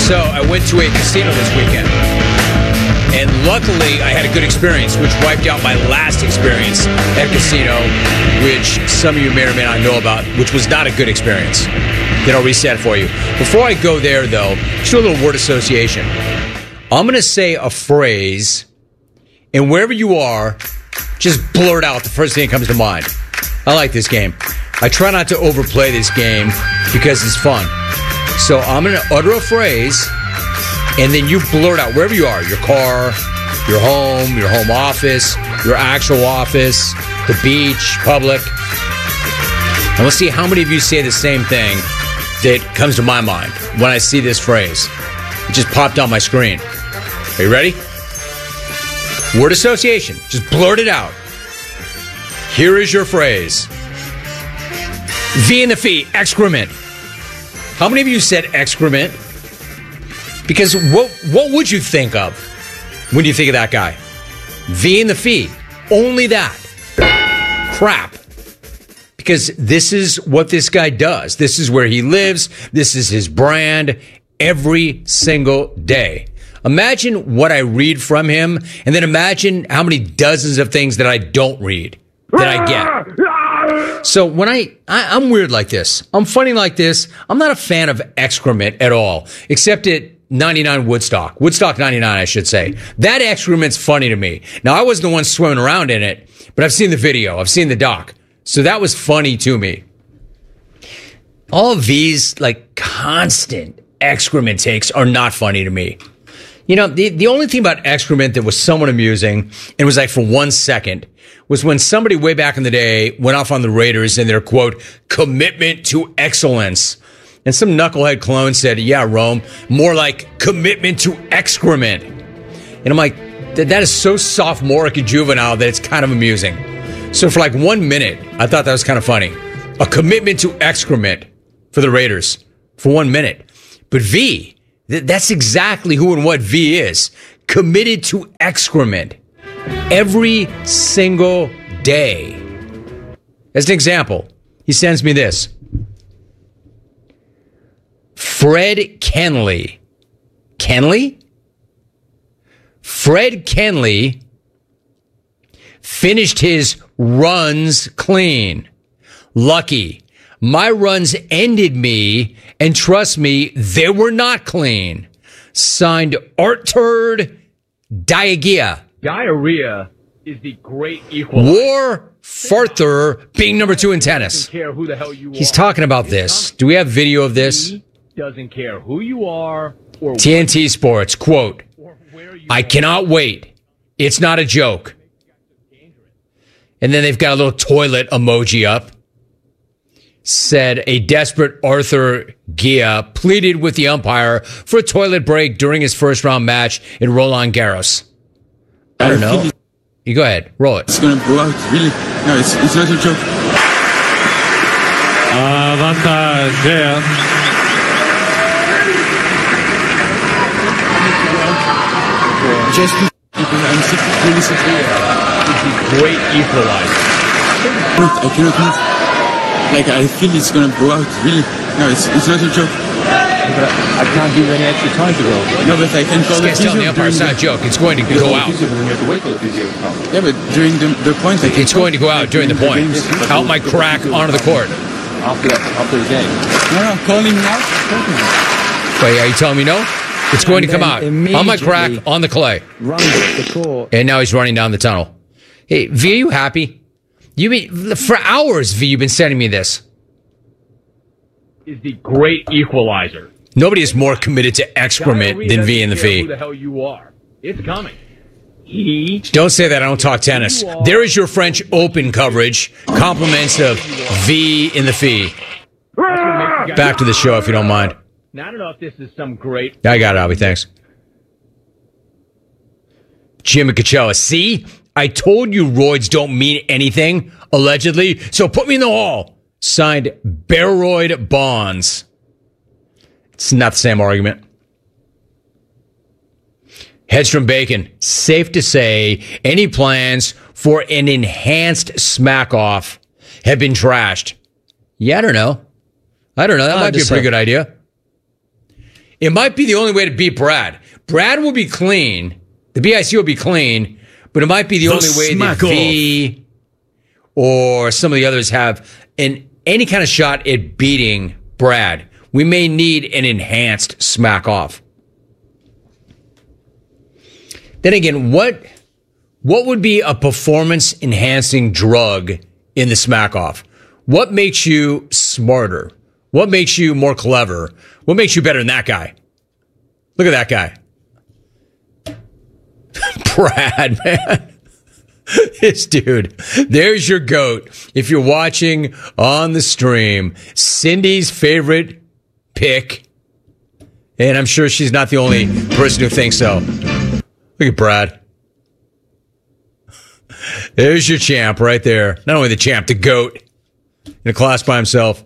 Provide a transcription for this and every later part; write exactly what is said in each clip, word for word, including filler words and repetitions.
So I went to a casino this weekend, and luckily I had a good experience, which wiped out my last experience at a casino, which some of you may or may not know about, which was not a good experience. Then I'll reset for you. Before I go there, though, just a little word association. I'm going to say a phrase, and wherever you are, just blurt out the first thing that comes to mind. I like this game. I try not to overplay this game because it's fun. So I'm going to utter a phrase, and then you blurt out wherever you are, your car, your home, your home office, your actual office, the beach, public. And let's see how many of you say the same thing that comes to my mind when I see this phrase. It just popped on my screen. Are you ready? Word association. Just blurt it out. Here is your phrase. V in the fee, excrement. How many of you said excrement? Because what what would you think of when you think of that guy? V in the fee. Only that. Crap. Because this is what this guy does. This is where he lives. This is his brand every single day. Imagine what I read from him, and then imagine how many dozens of things that I don't read that I get. So when I, I, I'm weird like this. I'm funny like this. I'm not a fan of excrement at all, except at ninety-nine Woodstock. Woodstock ninety-nine, I should say. That excrement's funny to me. Now, I wasn't the one swimming around in it, but I've seen the video. I've seen the doc. So that was funny to me. All of these, like, constant excrement takes are not funny to me. You know, the, the only thing about excrement that was somewhat amusing, and was like for one second, was when somebody way back in the day went off on the Raiders and their, quote, commitment to excellence. And some knucklehead clone said, yeah, Rome, more like commitment to excrement. And I'm like, that, that is so sophomoric and juvenile that it's kind of amusing. So for like one minute, I thought that was kind of funny. A commitment to excrement for the Raiders for one minute. But V, th- that's exactly who and what V is. Committed to excrement. Every single day. As an example, he sends me this. Fred Kenley. Kenley? Fred Kenley finished his runs clean. Lucky. My runs ended me, and trust me, they were not clean. Signed Artur Diagia. Diarrhea is the great equalizer. War Farther being number two in tennis. Doesn't care who the hell you He's are. talking about this. Do we have video of this? He doesn't care who you are or T N T Sports, quote, I cannot wait. It's not a joke. And then they've got a little toilet emoji up. Said a desperate Artur Gia pleaded with the umpire for a toilet break during his first round match in Roland Garros. I don't know. You go ahead. Roll it. It's going to blow out. Really? No, it's, it's not a joke. Avantage there. Just because I'm sick, really sick. It's the great equalizer. I cannot move. Like, I feel it's going to blow out. Really? No, it's, it's not a joke. But I, I can't give any extra time to go. No, but I can call the This guy's telling the umpire it's not a joke. It's going to go out. Yeah, but during the, the point, I can It's going to go out during the point. Out my crack onto the court. After, after the game. No, no, call him now. Wait, are you telling me no? It's going to come out. On my crack, on the clay. Runs the court. And now he's running down the tunnel. Hey, V, are you happy? You mean, for hours, V, you've been sending me this. Is the great equalizer. Nobody is more committed to excrement Diarrhea than V in the doesn't care V. Who the hell you are? It's coming. He. Don't say that. I don't talk tennis. There is your French Open coverage. Compliments of V in the fee. Back to the show, if you don't mind. Now, I don't know if this is some great. I got it, Albie. Thanks. Jim Coachella. See? I told you roids don't mean anything, allegedly, so put me in the hall. Signed Baroid Bonds. It's not the same argument. Hedstrom Bacon. Safe to say, any plans for an enhanced smack-off have been trashed. Yeah, I don't know. I don't know. That Hard might be to a pretty say. good idea. It might be the only way to beat Brad. Brad will be clean. The B I C will be clean, but it might be the, the only way that V or some of the others have an, any kind of shot at beating Brad. We may need an enhanced smack off. Then again, what what would be a performance enhancing drug in the smack off? What makes you smarter? What makes you more clever? What makes you better than that guy? Look at that guy. Brad, man. This dude. There's your GOAT. If you're watching on the stream, Cindy's favorite pick. And I'm sure she's not the only person who thinks so. Look at Brad. There's your champ right there. Not only the champ, the GOAT. In a class by himself.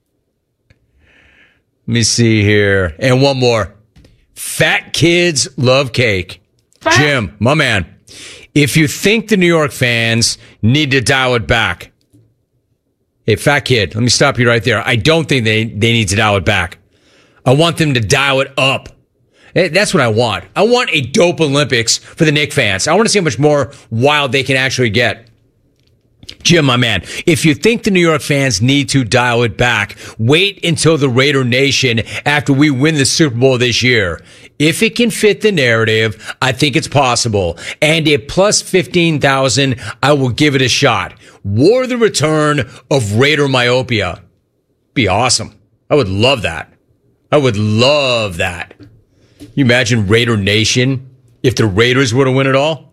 Let me see here. And one more. Fat kids love cake. Fat. Jim, my man. If you think the New York fans need to dial it back. Hey, fat kid, let me stop you right there. I don't think they, they need to dial it back. I want them to dial it up. That's what I want. I want a dope Olympics for the Knicks fans. I want to see how much more wild they can actually get. Jim, my man, if you think the New York fans need to dial it back, wait until the Raider Nation after we win the Super Bowl this year. If it can fit the narrative, I think it's possible. And at plus fifteen thousand, I will give it a shot. War the return of Raider myopia. Be awesome. I would love that. I would love that. You imagine Raider Nation if the Raiders were to win it all?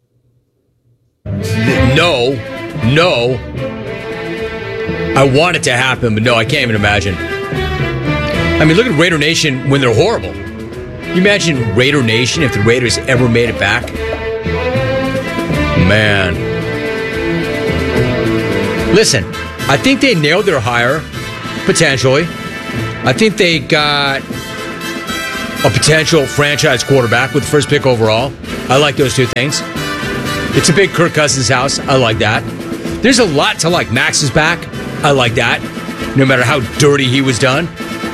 No. No. I want it to happen, but no, I can't even imagine. I mean, look at Raider Nation when they're horrible. You imagine Raider Nation if the Raiders ever made it back? Man. Listen, I think they nailed their hire, potentially. I think they got a potential franchise quarterback with the first pick overall. I like those two things. It's a big Kirk Cousins house. I like that. There's a lot to like. Max is back. I like that. No matter how dirty he was done.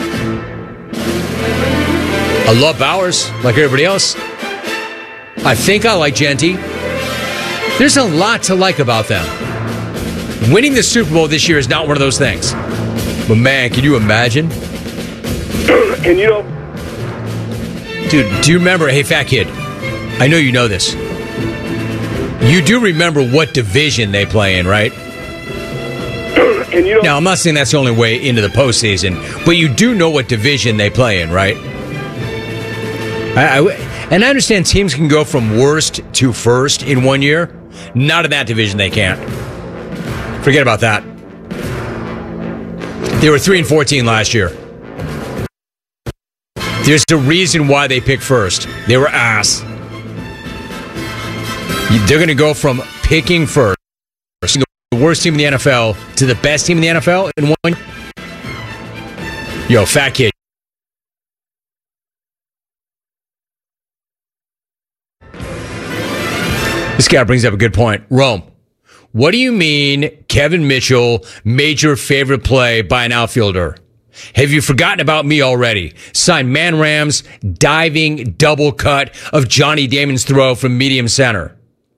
I love Bowers, like everybody else. I think I like Genty. There's a lot to like about them. Winning the Super Bowl this year is not one of those things. But man, can you imagine? And you know... Dude, do you remember, hey, fat kid, I know you know this. You do remember what division they play in, right? And you know, now, I'm not saying that's the only way into the postseason, but you do know what division they play in, right? I, I, and I understand teams can go from worst to first in one year. Not in that division, they can't. Forget about that. They were three and fourteen last year. There's a reason why they picked first. They were ass. They're going to go from picking first, the worst team in the N F L, to the best team in the N F L in one. Yo, fat kid. This guy brings up a good point. Rome, what do you mean Kevin Mitchell made your favorite play by an outfielder? Have you forgotten about me already? Signed Man Ram's diving double cut of Johnny Damon's throw from medium center.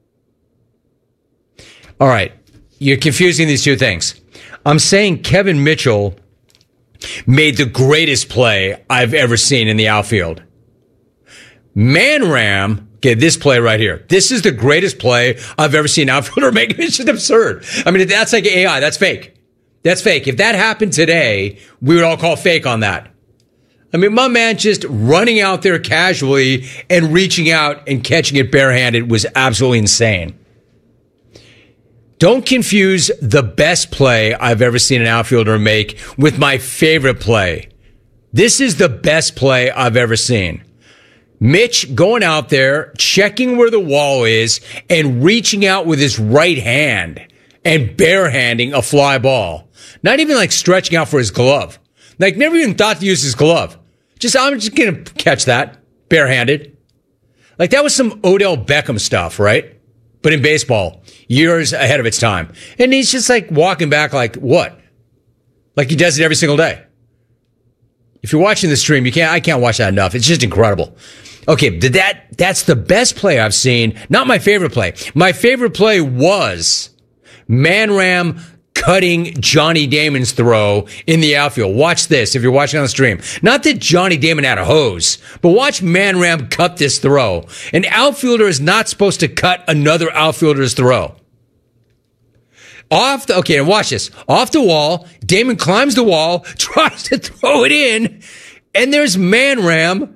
All right, you're confusing these two things. I'm saying Kevin Mitchell made the greatest play I've ever seen in the outfield. Man Ram, okay, this play right here. This is the greatest play I've ever seen an outfielder make. It's just absurd. I mean, that's like A I. That's fake. That's fake. If that happened today, we would all call fake on that. I mean, my man just running out there casually and reaching out and catching it barehanded was absolutely insane. Don't confuse the best play I've ever seen an outfielder make with my favorite play. This is the best play I've ever seen. Mitch going out there, checking where the wall is, and reaching out with his right hand and barehanding a fly ball. Not even like stretching out for his glove. Like never even thought to use his glove. Just, I'm just going to catch that barehanded. Like that was some Odell Beckham stuff, right? But in baseball, years ahead of its time. And he's just like walking back like what? Like he does it every single day. If you're watching the stream, you can't. I can't watch that enough. It's just incredible. Okay, did that? That's the best play I've seen. Not my favorite play. My favorite play was Man Ram cutting Johnny Damon's throw in the outfield. Watch this if you're watching on the stream. Not that Johnny Damon had a hose, but watch Man Ram cut this throw. An outfielder is not supposed to cut another outfielder's throw. Off the, okay, and watch this. Off the wall, Damon climbs the wall, tries to throw it in, and there's Man Ram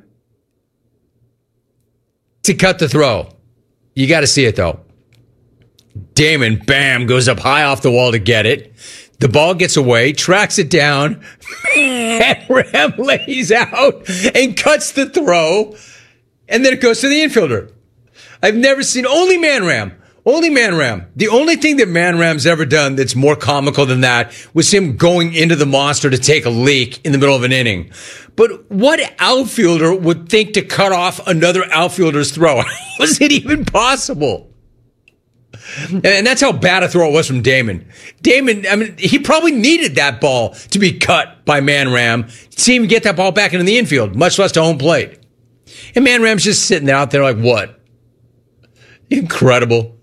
to cut the throw. You got to see it, though. Damon, bam, goes up high off the wall to get it. The ball gets away, tracks it down, and Ram lays out and cuts the throw, and then it goes to the infielder. I've never seen, only Man Ram, only Man Ram. The only thing that Man Ram's ever done that's more comical than that was him going into the monster to take a leak in the middle of an inning. But what outfielder would think to cut off another outfielder's throw? How is it even possible? And that's how bad a throw it was from Damon. Damon, I mean, he probably needed that ball to be cut by Man Ram to see him get that ball back into the infield, much less to home plate. And Man Ram's just sitting out there like, what? Incredible.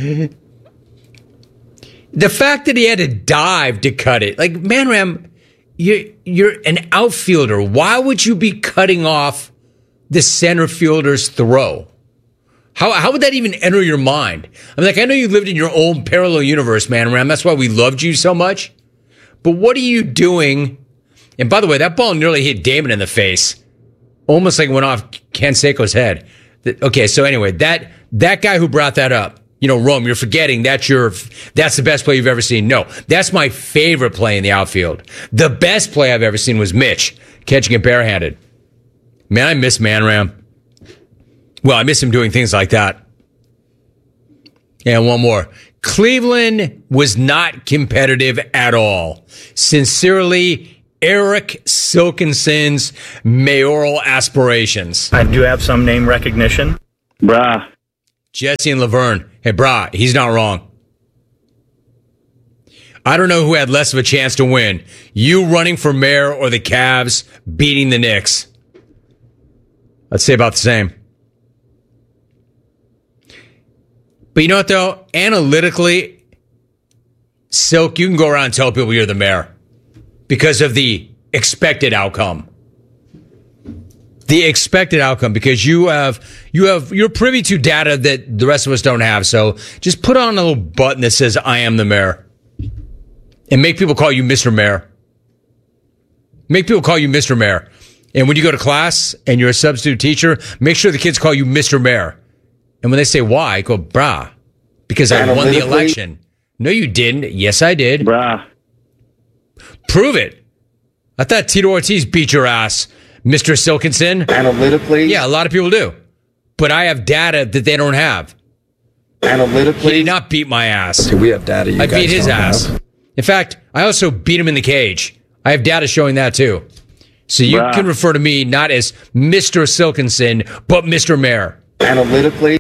The fact that he had to dive to cut it, like, Man Ram, you're, you're an outfielder. Why would you be cutting off the center fielder's throw? How how would that even enter your mind? I'm like, I know you lived in your own parallel universe, Man Ram. That's why we loved you so much. But what are you doing? And by the way, that ball nearly hit Damon in the face. Almost like it went off Canseco's head. Okay, so anyway, that that guy who brought that up, you know, Rome, you're forgetting that's your that's the best play you've ever seen. No, that's my favorite play in the outfield. The best play I've ever seen was Mitch catching it barehanded. Man, I miss Man Ram. Well, I miss him doing things like that. And one more. Cleveland was not competitive at all. Sincerely, Eric Silkinson's mayoral aspirations. I do have some name recognition. Bruh. Jesse and Laverne. Hey, brah, he's not wrong. I don't know who had less of a chance to win. You running for mayor or the Cavs beating the Knicks. I'd say about the same. But you know what, though? Analytically, Silk, you can go around and tell people you're the mayor because of the expected outcome. The expected outcome, because you have, you have, you're privy to data that the rest of us don't have. So just put on a little button that says, I am the mayor. And make people call you Mister Mayor. Make people call you Mister Mayor. And when you go to class and you're a substitute teacher, make sure the kids call you Mister Mayor. And when they say why, go, brah, because I won the election. No, you didn't. Yes, I did. Bruh. Prove it. I thought Tito Ortiz beat your ass, Mister Silkinson. Analytically? Yeah, a lot of people do. But I have data that they don't have. Analytically? He did not beat my ass. See, we have data you I guys beat his don't ass. have. In fact, I also beat him in the cage. I have data showing that too. So you Bruh. can refer to me not as Mister Silkinson, but Mister Mayor. Analytically?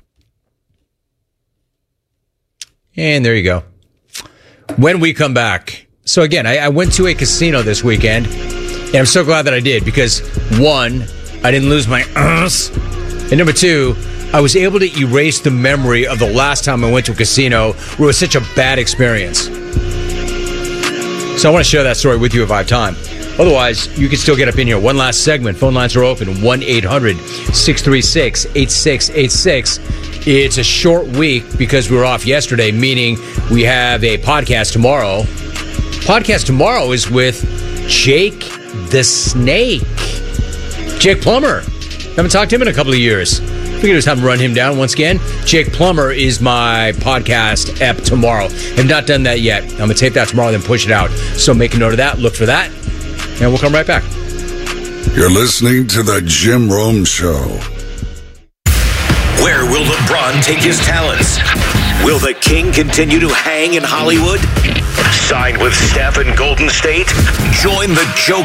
And there you go. When we come back. So again, I, I went to a casino this weekend, and I'm so glad that I did because, one, I didn't lose my ass, and number two, I was able to erase the memory of the last time I went to a casino where it was such a bad experience. So I want to share that story with you if I have time. Otherwise, you can still get up in here. One last segment. Phone lines are open. one eight hundred six three six eight six eight six. It's a short week because we were off yesterday, meaning we have a podcast tomorrow. Podcast tomorrow is with Jake the Snake. Jake Plummer. Haven't talked to him in a couple of years. Figured it was time to run him down once again. Jake Plummer is my podcast ep tomorrow. Have not done that yet. I'm going to tape that tomorrow, then push it out. So make a note of that. Look for that. And we'll come right back. You're listening to The Jim Rome Show. Where will LeBron take his talents? Will the King continue to hang in Hollywood? Sign with Steph in Golden State? Join the Joe